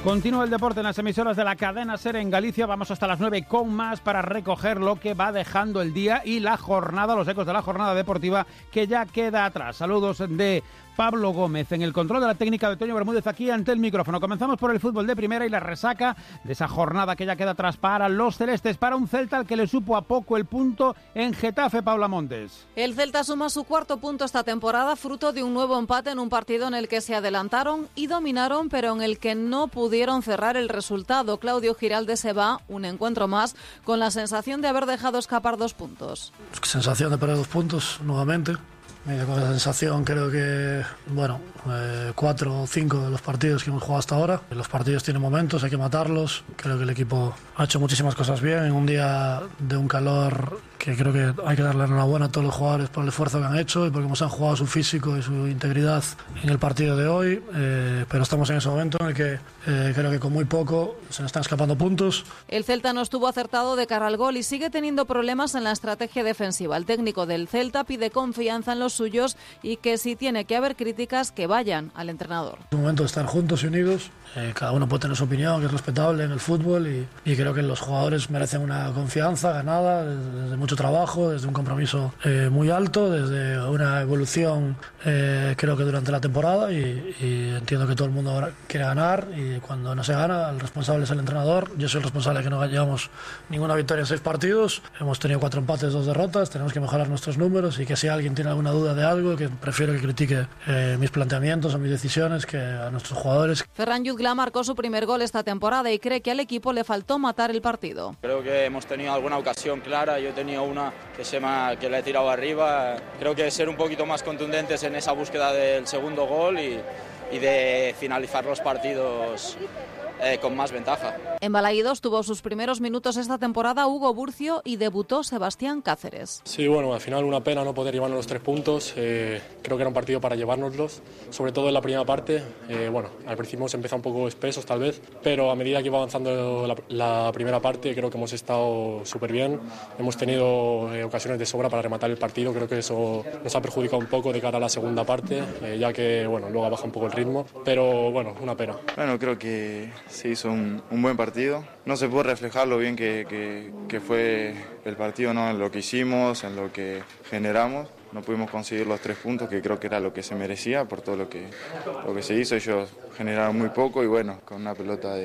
Continúa el deporte en las emisoras de la cadena SER en Galicia. Vamos hasta las 9 con más para recoger lo que va dejando el día y la jornada, los ecos de la jornada deportiva que ya queda atrás. Saludos de Pablo Gómez en el control de la técnica de Toño Bermúdez aquí ante el micrófono. Comenzamos por el fútbol de primera y la resaca de esa jornada que ya queda atrás para los celestes, para un Celta al que le supo a poco el punto en Getafe. Paula Montes. El Celta suma su cuarto punto esta temporada, fruto de un nuevo empate en un partido en el que se adelantaron y dominaron, pero en el que no pudieron cerrar el resultado. Claudio Giralde se va, un encuentro más, con la sensación de haber dejado escapar 2 puntos. Sensación de perder 2 puntos nuevamente. Con la sensación, creo que 4 o 5 de los partidos que hemos jugado hasta ahora. Los partidos tienen momentos, hay que matarlos. Creo que el equipo ha hecho muchísimas cosas bien en un día de un calor que creo que hay que darle enhorabuena a todos los jugadores por el esfuerzo que han hecho y porque hemos han jugado su físico y su integridad en el partido de hoy, pero estamos en ese momento en el que creo que con muy poco se nos están escapando puntos. El Celta no estuvo acertado de cara al gol y sigue teniendo problemas en la estrategia defensiva. El técnico del Celta pide confianza en los suyos y que si tiene que haber críticas, que vayan al entrenador. Es un momento de estar juntos y unidos. Cada uno puede tener su opinión, que es respetable en el fútbol, y creo que los jugadores merecen una confianza ganada desde mucho trabajo, desde un compromiso muy alto, desde una evolución creo que durante la temporada, y entiendo que todo el mundo ahora quiere ganar, y cuando no se gana el responsable es el entrenador. Yo soy el responsable de que no llevamos ninguna victoria en 6 partidos, hemos tenido 4 empates, 2 derrotas, tenemos que mejorar nuestros números, y que si alguien tiene alguna duda de algo, que prefiero que critique mis planteamientos o mis decisiones que a nuestros jugadores. Ferran Jutgla marcó su primer gol esta temporada y cree que al equipo le faltó matar el partido. Creo que hemos tenido alguna ocasión clara, yo he tenido una que le he tirado arriba. Creo que ser un poquito más contundentes en esa búsqueda del segundo gol y de finalizar los partidos con más ventaja. En Balaídos tuvo sus primeros minutos esta temporada Hugo Burcio y debutó Sebastián Cáceres. Sí, bueno, al final una pena no poder llevarnos los 3 puntos. Creo que era un partido para llevárnoslos, sobre todo en la primera parte. Al principio se empezó un poco espesos tal vez, pero a medida que iba avanzando la primera parte creo que hemos estado súper bien. Hemos tenido ocasiones de sobra para rematar el partido. Creo que eso nos ha perjudicado un poco de cara a la segunda parte, ya que luego ha bajado un poco el ritmo, pero una pena. Bueno, creo que se hizo un buen partido. No se pudo reflejar lo bien que fue el partido, ¿no? En lo que hicimos, en lo que generamos. No pudimos conseguir los 3 puntos, que creo que era lo que se merecía por todo lo que se hizo. Ellos generaron muy poco y con una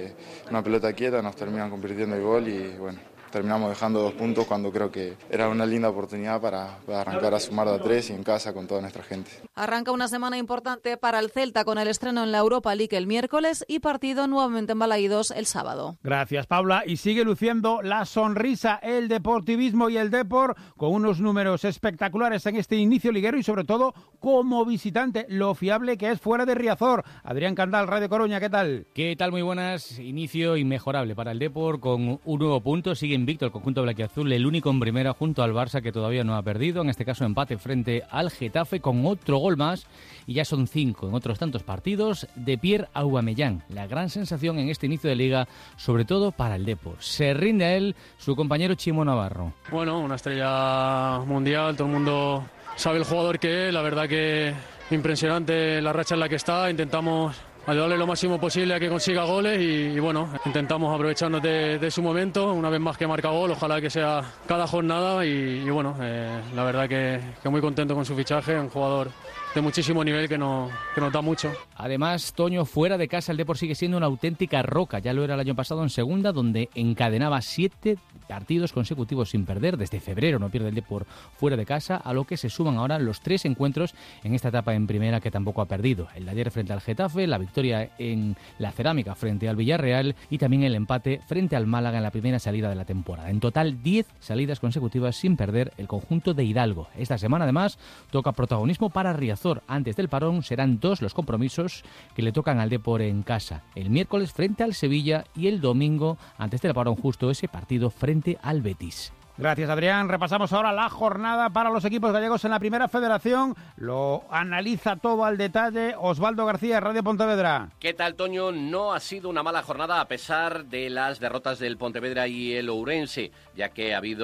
pelota quieta nos terminan convirtiendo el gol y terminamos dejando 2 puntos cuando creo que era una linda oportunidad para arrancar a sumar de a 3 y en casa con toda nuestra gente. Arranca una semana importante para el Celta con el estreno en la Europa League el miércoles y partido nuevamente en Balaídos el sábado. Gracias, Paula. Y sigue luciendo la sonrisa el deportivismo y el Depor con unos números espectaculares en este inicio liguero y sobre todo como visitante, lo fiable que es fuera de Riazor. Adrián Candal, Radio Coruña, ¿qué tal? ¿Qué tal? Muy buenas. Inicio inmejorable para el Depor con un nuevo punto. Sigue invicto el conjunto blanquiazul, el único en primera junto al Barça que todavía no ha perdido, en este caso empate frente al Getafe con otro gol más y ya son 5 en otros tantos partidos de Pierre Aubameyang, la gran sensación en este inicio de liga, sobre todo para el Depor. Se rinde a él su compañero Chimo Navarro. Bueno, una estrella mundial, todo el mundo sabe el jugador que es, la verdad que impresionante la racha en la que está, intentamos ayudarle lo máximo posible a que consiga goles y intentamos aprovecharnos de su momento, una vez más que marca gol, ojalá que sea cada jornada y la verdad que muy contento con su fichaje, un jugador de muchísimo nivel que nos da mucho. Además, Toño, fuera de casa el Depor sigue siendo una auténtica roca, ya lo era el año pasado en segunda, donde encadenaba 7 partidos consecutivos sin perder, desde febrero no pierde el Depor fuera de casa, a lo que se suman ahora los 3 encuentros en esta etapa en primera que tampoco ha perdido. El de ayer frente al Getafe, la victoria en la Cerámica frente al Villarreal y también el empate frente al Málaga en la primera salida de la temporada. En total 10 salidas consecutivas sin perder el conjunto de Hidalgo. Esta semana además toca protagonismo para Riazor. Antes del parón serán 2 los compromisos que le tocan al Depor en casa. El miércoles frente al Sevilla y el domingo, antes del parón justo, ese partido frente al Betis. Gracias, Adrián. Repasamos ahora la jornada para los equipos gallegos en la Primera Federación. Lo analiza todo al detalle Osvaldo García, Radio Pontevedra. ¿Qué tal, Toño? No ha sido una mala jornada a pesar de las derrotas del Pontevedra y el Ourense, ya que ha habido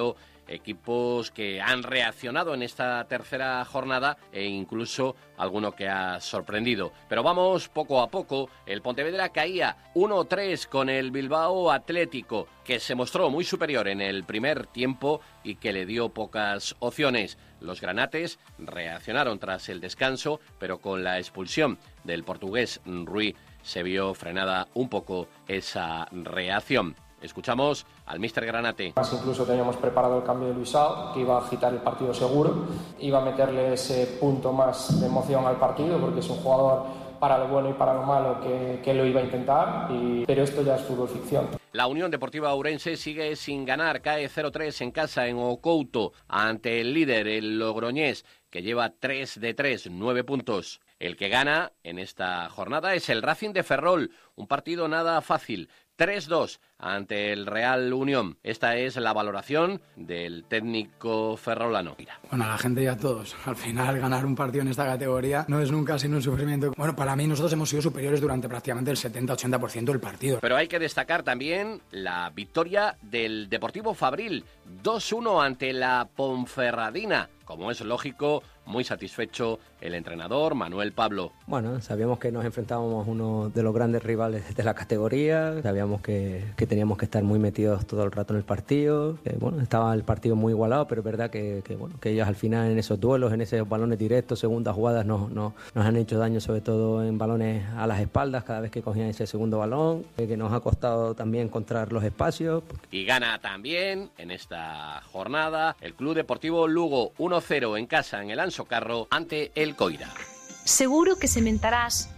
equipos que han reaccionado en esta tercera jornada e incluso alguno que ha sorprendido. Pero vamos poco a poco. El Pontevedra caía 1-3 con el Bilbao Atlético, que se mostró muy superior en el primer tiempo y que le dio pocas opciones. Los granates reaccionaron tras el descanso, pero con la expulsión del portugués Rui se vio frenada un poco esa reacción. Escuchamos al míster Granate. Incluso teníamos preparado el cambio de Luisao, que iba a agitar el partido seguro, iba a meterle ese punto más de emoción al partido, porque es un jugador para lo bueno y para lo malo que lo iba a intentar, pero esto ya es fútbol ficción. La Unión Deportiva Ourense sigue sin ganar, cae 0-3 en casa en Ocouto ante el líder, el Logroñés, que lleva 3 de 3, 9 puntos. El que gana en esta jornada es el Racing de Ferrol, un partido nada fácil. 3-2 ante el Real Unión. Esta es la valoración del técnico ferrolano. Bueno, a la gente y a todos. Al final, ganar un partido en esta categoría no es nunca sino un sufrimiento. Bueno, para mí nosotros hemos sido superiores durante prácticamente el 70-80% del partido. Pero hay que destacar también la victoria del Deportivo Fabril. 2-1 ante la Ponferradina. Como es lógico, muy satisfecho el entrenador Manuel Pablo. Bueno, sabíamos que nos enfrentábamos a uno de los grandes rivales de la categoría, sabíamos que teníamos que estar muy metidos todo el rato en el partido, que bueno, estaba el partido muy igualado, pero es verdad que ellos al final en esos duelos, en esos balones directos, segundas jugadas, nos han hecho daño, sobre todo en balones a las espaldas, cada vez que cogían ese segundo balón, que nos ha costado también encontrar los espacios. Y gana también en esta jornada el Club Deportivo Lugo, 1-0 en casa en el Anso Carro ante el Coira. Seguro que sementarás,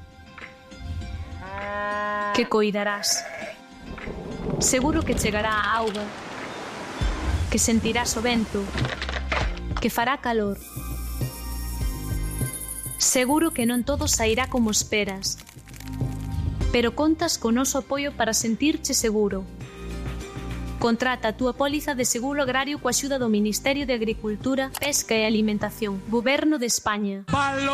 que coidarás. Seguro que chegará a auga, que sentirás o vento, que fará calor. Seguro que non todo sairá como esperas, pero contas con noso apoio para sentirche seguro. Contrata a túa póliza de seguro agrario coa axuda do Ministerio de Agricultura, Pesca e Alimentación, Goberno de España.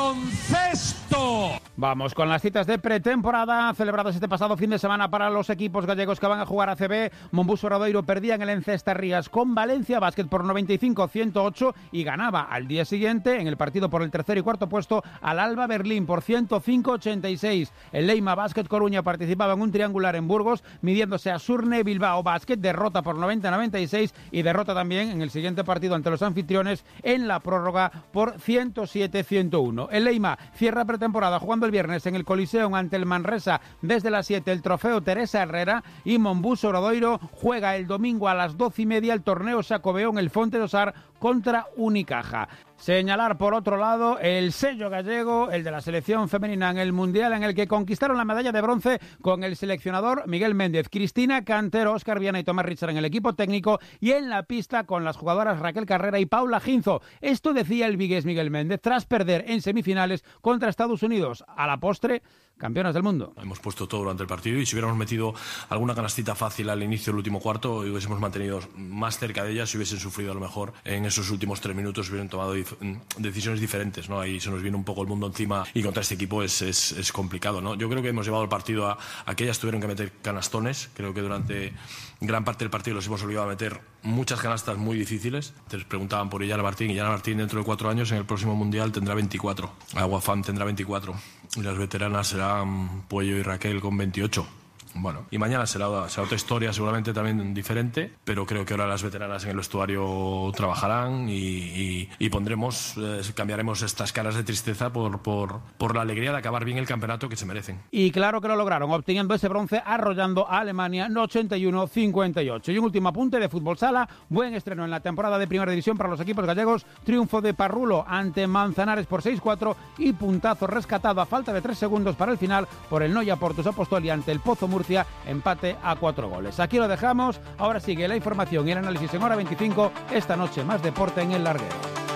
¡Baloncesto! Vamos con las citas de pretemporada celebradas este pasado fin de semana para los equipos gallegos que van a jugar ACB. Monbuso Obradoiro perdía en el Encestarrías con Valencia Basket por 95-108 y ganaba al día siguiente en el partido por el tercer y cuarto puesto al Alba Berlín por 105-86. El Leima Basket Coruña participaba en un triangular en Burgos midiéndose a Surne Bilbao Basket, derrota por 90-96 y derrota también en el siguiente partido ante los anfitriones en la prórroga por 107-101. El Leima cierra pretemporada jugando el viernes en el Coliseum ante el Manresa desde las 7 el trofeo Teresa Herrera y Monbuso Obradoiro juega el domingo a las 12:30 el torneo Xacobeo en el Fonte do Sar contra Unicaja. Señalar por otro lado el sello gallego, el de la selección femenina en el Mundial, en el que conquistaron la medalla de bronce con el seleccionador Miguel Méndez, Cristina Cantero, Óscar Viana y Tomás Richard en el equipo técnico y en la pista con las jugadoras Raquel Carrera y Paula Ginzo. Esto decía el vigués Miguel Méndez tras perder en semifinales contra Estados Unidos. A la postre, campeonas del mundo. Hemos puesto todo durante el partido y si hubiéramos metido alguna canastita fácil al inicio del último cuarto y hubiésemos mantenido más cerca de ellas, si hubiesen sufrido a lo mejor en esos últimos 3 minutos hubieran tomado decisiones diferentes, ¿no? Ahí se nos viene un poco el mundo encima y contra este equipo es complicado, ¿no? Yo creo que hemos llevado el partido a que ellas tuvieron que meter canastones. Creo que durante gran parte del partido los hemos obligado a meter muchas canastas muy difíciles. Te preguntaban por Illana Martín. Illana Martín dentro de 4 años en el próximo Mundial tendrá 24. Aguafam tendrá 24. Y las veteranas serán Puello y Raquel con 28. Bueno, y mañana será otra historia, seguramente también diferente, pero creo que ahora las veteranas en el vestuario trabajarán y pondremos, cambiaremos estas caras de tristeza por la alegría de acabar bien el campeonato que se merecen. Y claro que lo lograron, obteniendo ese bronce arrollando a Alemania 81-58. Y un último apunte de fútbol sala, buen estreno en la temporada de Primera División para los equipos gallegos, triunfo de Parrulo ante Manzanares por 6-4 y puntazo rescatado a falta de 3 segundos para el final por el Noia Portus Apostoli ante el Pozo Murcia, empate a 4 goles. Aquí lo dejamos, ahora sigue la información y el análisis en Hora 25, esta noche más deporte en El Larguero.